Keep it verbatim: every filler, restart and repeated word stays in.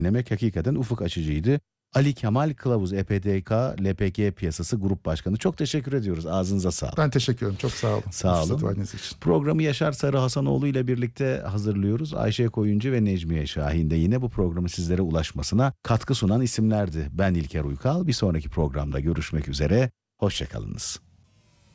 dinlemek hakikaten ufuk açıcıydı. Ali Kemal Kılavuz, E P D K L P G Piyasası Grup Başkanı. Çok teşekkür ediyoruz. Ağzınıza sağlık. Ben teşekkür ederim. Çok sağ olun. Sağ olun. Verdiğiniz için. Programı Yaşar Sarı Hasanoğlu ile birlikte hazırlıyoruz. Ayşe Koyuncu ve Necmiye Şahin de yine bu programı sizlere ulaşmasına katkı sunan isimlerdi. Ben İlker Uykal. Bir sonraki programda görüşmek üzere. Hoşçakalınız.